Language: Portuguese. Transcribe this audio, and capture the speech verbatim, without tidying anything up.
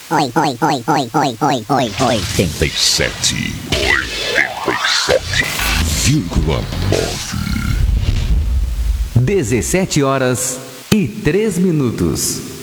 oi, oi, oi, oi, oi, oi, oi, oitenta e sete. oitenta e sete vírgula nove. dezessete horas e três minutos.